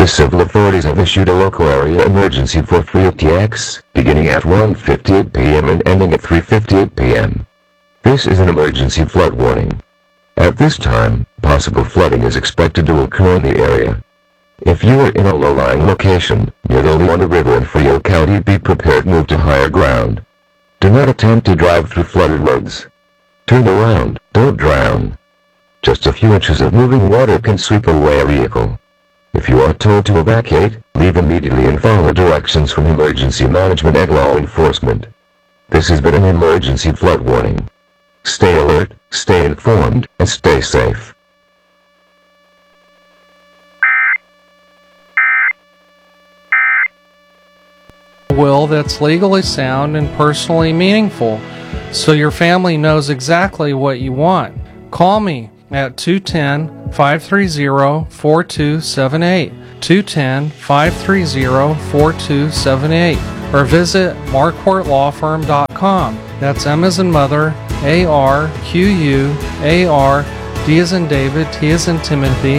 The civil authorities have issued a local area emergency for FTX, beginning at 1:58 p.m. and ending at 3:58 p.m. This is an emergency flood warning. At this time, possible flooding is expected to occur in the area. If you are in a low-lying location, near the Leona River in Frio County, be prepared to move to higher ground. Do not attempt to drive through flooded roads. Turn around, don't drown. Just a few inches of moving water can sweep away a vehicle. If you are told to evacuate, leave immediately and follow directions from emergency management and law enforcement. This has been an emergency flood warning. Stay alert, stay informed, and stay safe. Will that's legally sound and personally meaningful, so your family knows exactly what you want. Call me at 210-530-4278, 210-530-4278, or visit marquartlawfirm.com. That's M as in mother, A-R-Q-U-A-R, D as in David, T as in Timothy,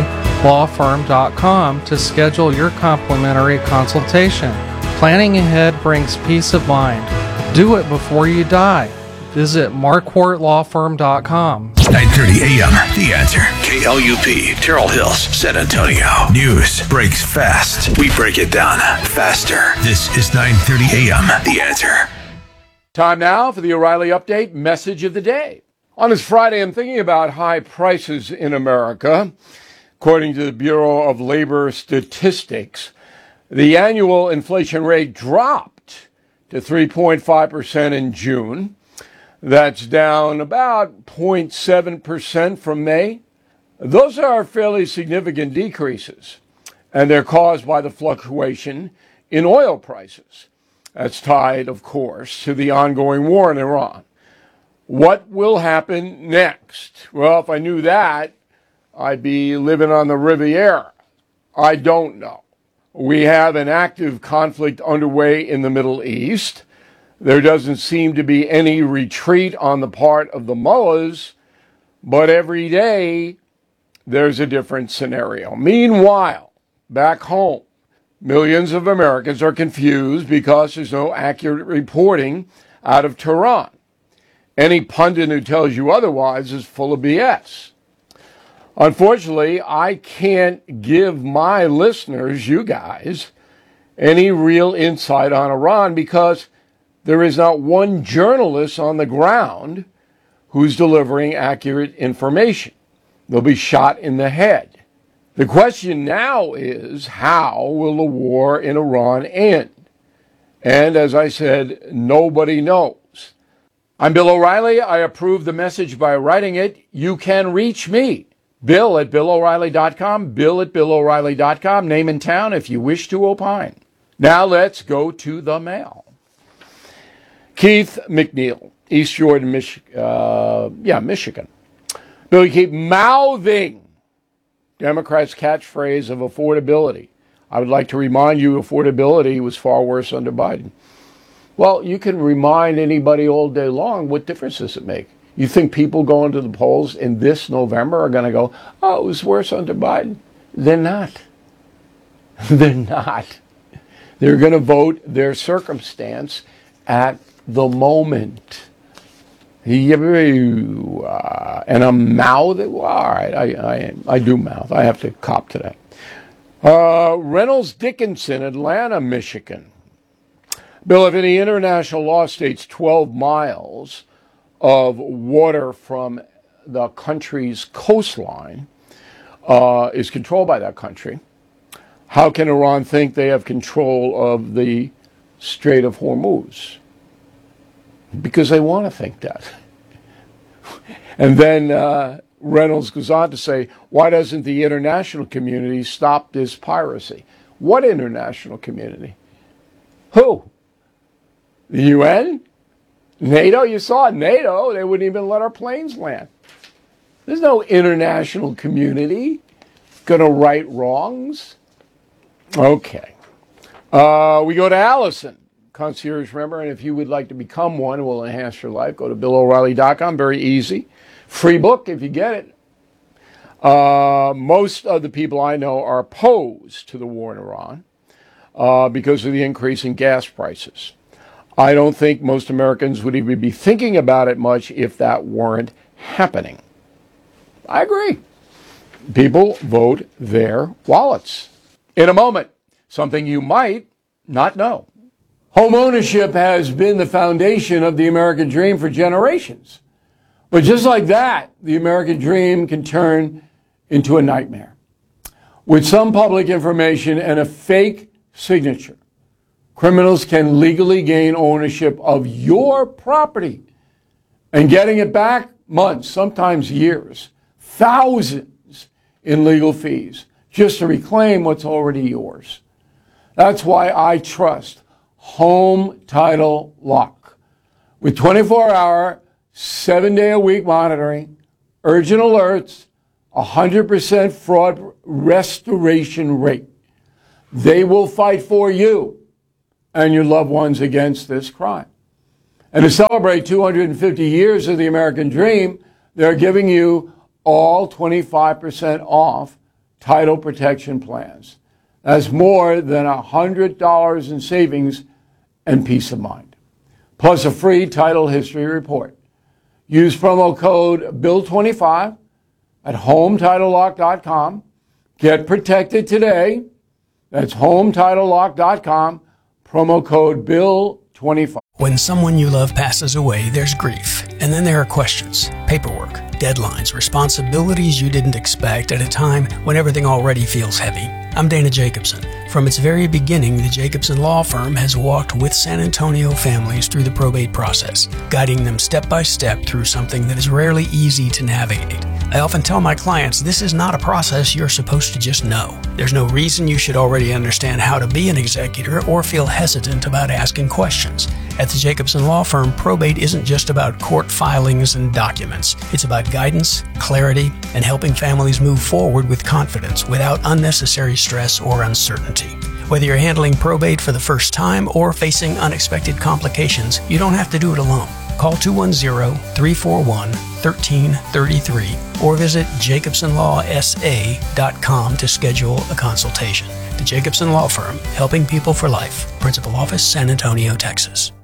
lawfirm.com to schedule your complimentary consultation. Planning ahead brings peace of mind. Do it before you die. Visit marquartlawfirm.com. 9:30 a.m. The Answer. KLUP, Terrell Hills, San Antonio. News breaks fast. We break it down faster. This is 9:30 a.m. The Answer. Time now for the O'Reilly Update Message of the Day. On this Friday, I'm thinking about high prices in America. According to the Bureau of Labor Statistics, the annual inflation rate dropped to 3.5% in June. That's down about 0.7% from May. Those are fairly significant decreases, and they're caused by the fluctuation in oil prices. That's tied, of course, to the ongoing war in Iran. What will happen next? Well, if I knew that, I'd be living on the Riviera. I don't know. We have an active conflict underway in the Middle East. There doesn't seem to be any retreat on the part of the mullahs, but every day there's a different scenario. Meanwhile, back home, millions of Americans are confused because there's no accurate reporting out of Tehran. Any pundit who tells you otherwise is full of BS. Unfortunately, I can't give my listeners, you guys, any real insight on Iran because there is not one journalist on the ground who's delivering accurate information. They'll be shot in the head. The question now is, how will the war in Iran end? And as I said, nobody knows. I'm Bill O'Reilly. I approve the message by writing it. You can reach me, Bill at BillO'Reilly.com, Bill at BillO'Reilly.com, name and town if you wish to opine. Now let's go to the mail. Keith McNeil, East Jordan, Michigan. Bill, you keep mouthing Democrats' catchphrase of affordability. I would like to remind you affordability was far worse under Biden. Well, you can remind anybody all day long. What difference does it make? You think people going to the polls in this November are going to go, oh, it was worse under Biden? They're not. They're not. They're going to vote their circumstance at the moment. And I'm mouthing. All right, I do mouth. I have to cop to that. Reynolds Dickinson, Atlanta, Michigan. Bill, if any international law states 12 miles of water from the country's coastline is controlled by that country, how can Iran think they have control of the Strait of Hormuz? Because they want to think that. And then Reynolds goes on to say, why doesn't the international community stop this piracy? What international community? Who? The UN? NATO? You saw NATO. They wouldn't even let our planes land. There's no international community going to right wrongs. Okay. We go to Allison, concierge member, and if you would like to become one, it will enhance your life. Go to BillO'Reilly.com. Very easy. Free book if you get it. Most of the people I know are opposed to the war in Iran because of the increase in gas prices. I don't think most Americans would even be thinking about it much if that weren't happening. I agree. People vote their wallets. In a moment, something you might not know. Home ownership has been the foundation of the American dream for generations. But just like that, the American dream can turn into a nightmare. With some public information and a fake signature, criminals can legally gain ownership of your property, and getting it back months, sometimes years, thousands in legal fees just to reclaim what's already yours. That's why I trust Home Title Lock. With 24-hour, 7-day-a-week monitoring, urgent alerts, 100% fraud restoration rate, they will fight for you and your loved ones against this crime. And to celebrate 250 years of the American dream, they're giving you all 25% off title protection plans. That's more than $100 in savings and peace of mind. Plus a free title history report. Use promo code BILL25 at HomeTitleLock.com. Get protected today. That's HomeTitleLock.com. Promo code BILL25. When someone you love passes away, there's grief. And then there are questions, paperwork, deadlines, responsibilities you didn't expect at a time when everything already feels heavy. I'm Dana Jacobson. From its very beginning, the Jacobson Law Firm has walked with San Antonio families through the probate process, guiding them step by step through something that is rarely easy to navigate. I often tell my clients this is not a process you're supposed to just know. There's no reason you should already understand how to be an executor or feel hesitant about asking questions. At the Jacobson Law Firm, probate isn't just about court filings and documents. It's about guidance, clarity, and helping families move forward with confidence without unnecessary stress or uncertainty. Whether you're handling probate for the first time or facing unexpected complications, you don't have to do it alone. Call 210-341-1333 or visit jacobsonlawsa.com to schedule a consultation. The Jacobson Law Firm, helping people for life. Principal Office, San Antonio, Texas.